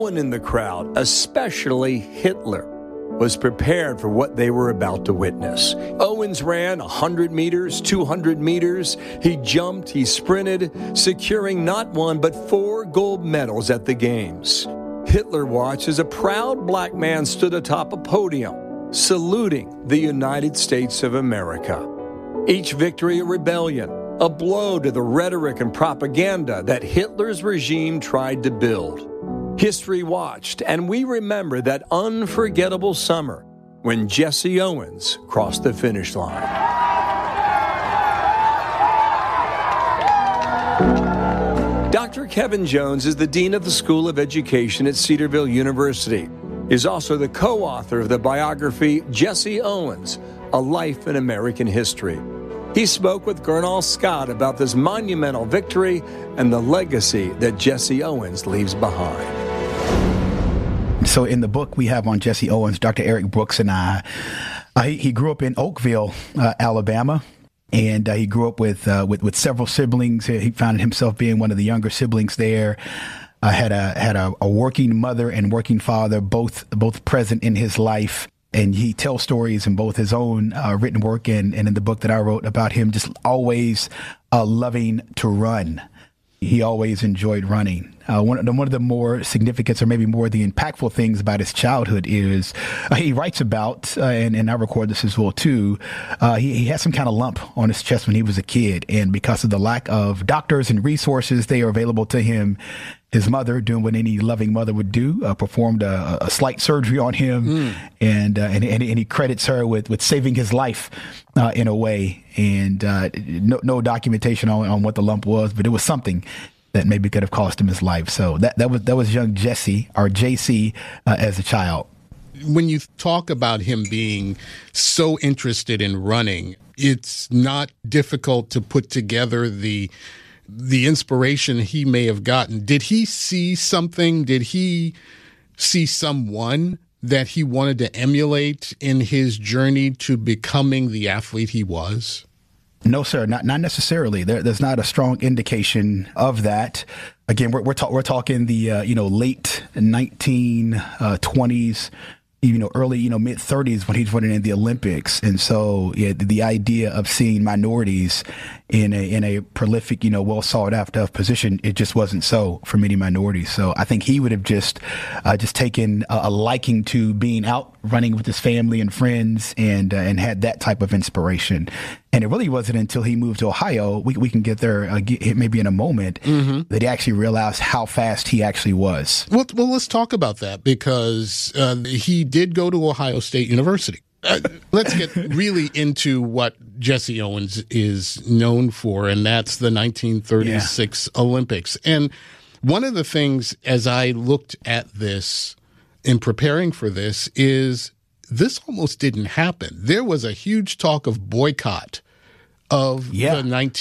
One in the crowd, especially Hitler, was prepared for what they were about to witness. Owens ran 100 meters, 200 meters. He jumped, he sprinted, securing not one but 4 gold medals at the Games. Hitler watched as a proud black man stood atop a podium, saluting the United States of America. Each victory a rebellion, a blow to the rhetoric and propaganda that Hitler's regime tried to build. History watched, and we remember that unforgettable summer when Jesse Owens crossed the finish line. Dr. Kevin Jones is the Dean of the School of Education at Cedarville University. He is also the co-author of the biography Jesse Owens, A Life in American History. He spoke with Gernal Scott about this monumental victory and the legacy that Jesse Owens leaves behind. So in the book we have on Jesse Owens, Dr. Eric Brooks and I, he grew up in Oakville, Alabama, and he grew up with several siblings. He found himself being one of the younger siblings there. Had a working mother and working father, both present in his life. And he tells stories in both his own written work and in the book that I wrote about him just always loving to run. He always enjoyed running. One of the more significant, or maybe more the impactful things about his childhood is he writes about, and I record this as well too, he had some kind of lump on his chest when he was a kid. And because of the lack of doctors and resources they are available to him, his mother, doing what any loving mother would do, performed a slight surgery on him, and he credits her with saving his life in a way. And no documentation on what the lump was, but it was something that maybe could have cost him his life. So that was young Jesse, or JC, as a child. When you talk about him being so interested in running, it's not difficult to put together the inspiration he may have gotten. Did he see something? Did he see someone that he wanted to emulate in his journey to becoming the athlete he was? No, sir, not necessarily. There's not a strong indication of that. Again, we're talking the late 1920s. Early, mid 30s when he's running in the Olympics. And so the idea of seeing minorities in a prolific, well sought after position, it just wasn't so for many minorities. So I think he would have just taken a liking to being out running with his family and friends and had that type of inspiration. And it really wasn't until he moved to Ohio, we can get there maybe in a moment, that he actually realized how fast he actually was. Well, let's talk about that, because he did go to Ohio State University. Let's get really into what Jesse Owens is known for, and that's the 1936 Olympics. And one of the things, as I looked at this in preparing for this, is this almost didn't happen. There was a huge talk of boycott of the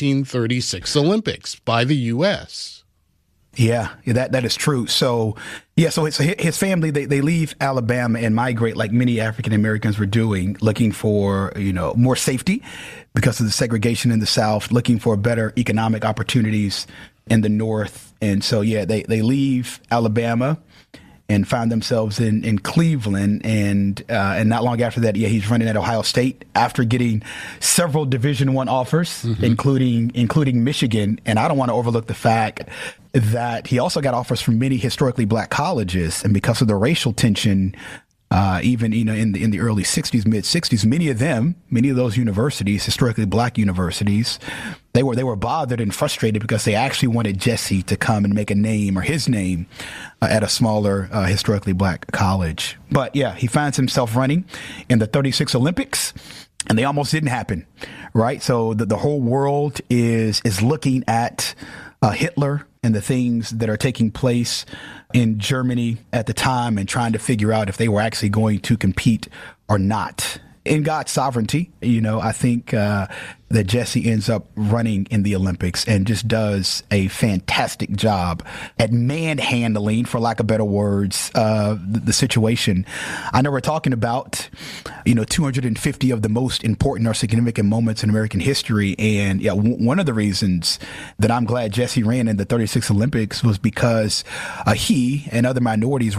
1936 Olympics by the U.S. Yeah, that is true. So his family, they leave Alabama and migrate like many African Americans were doing, looking for, more safety because of the segregation in the South, looking for better economic opportunities in the North. And so, they leave Alabama and find themselves in Cleveland, and not long after that, he's running at Ohio State after getting several Division I offers, including Michigan. And I don't want to overlook the fact that he also got offers from many historically black colleges, and because of the racial tension, even in the early 60s, mid 60s, many of those universities, historically black universities, they were bothered and frustrated because they actually wanted Jesse to come and make a name, or his name, at a smaller historically black college. But he finds himself running in the 36 Olympics, and they almost didn't happen, right? So the whole world is looking at Hitler and the things that are taking place in Germany at the time, and trying to figure out if they were actually going to compete or not. in God's sovereignty, I think that Jesse ends up running in the Olympics and just does a fantastic job at manhandling, for lack of better words, the situation. I know we're talking about, 250 of the most important or significant moments in American history. And one of the reasons that I'm glad Jesse ran in the 36 Olympics was because he and other minorities